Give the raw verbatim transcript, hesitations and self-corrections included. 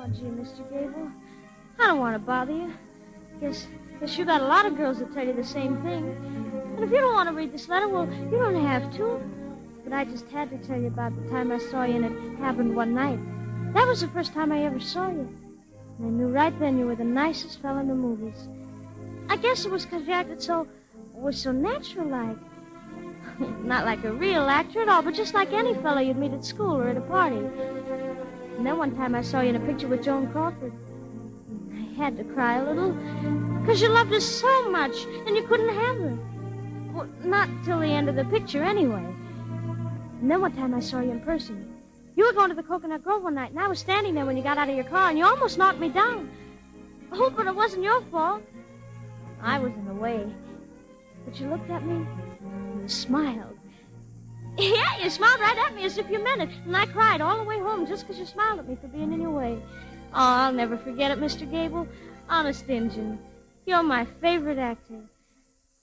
Oh, gee, Mister Gable, I don't want to bother you. Guess, guess you got a lot of girls that tell you the same thing. And if you don't want to read this letter, well, you don't have to. But I just had to tell you about the time I saw you, and it happened one night. That was the first time I ever saw you. And I knew right then you were the nicest fella in the movies. I guess it was because you acted so, was so natural-like. Not like a real actor at all, but just like any fellow you'd meet at school or at a party. And then one time I saw you in a picture with Joan Crawford. I had to cry a little, because you loved her so much, and you couldn't have her. Well, not till the end of the picture, anyway. And then one time I saw you in person. You were going to the Coconut Grove one night, and I was standing there when you got out of your car, and you almost knocked me down. Oh, but it wasn't your fault. I was in the way. But you looked at me, and you smiled. Yeah, you smiled right at me as if you meant it, and I cried all the way home just because you smiled at me for being in your way. Oh, I'll never forget it, Mister Gable. Honest Injun, you're my favorite actor.